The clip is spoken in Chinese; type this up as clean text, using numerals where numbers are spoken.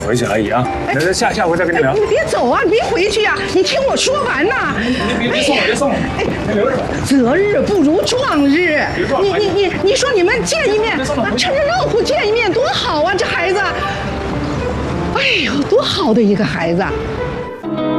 回去而已啊。那下回再跟你聊。 你别走啊，你别回去呀、你听我说完呐。 你别送了，别送了，先留着吧。 择日不如撞日。你说你们见一面，趁着热乎见一面多好啊！这孩子，哎呦，多好的一个孩子。